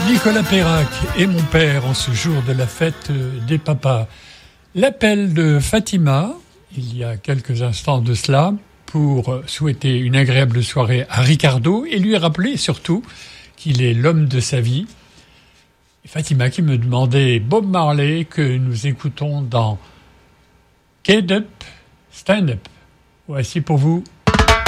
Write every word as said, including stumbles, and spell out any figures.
Nicolas Perrac et mon père en ce jour de la fête des papas. L'appel de Fatima, il y a quelques instants de cela, pour souhaiter une agréable soirée à Ricardo et lui rappeler surtout qu'il est l'homme de sa vie. Et Fatima qui me demandait Bob Marley que nous écoutons dans Get Up, Stand Up. Voici pour vous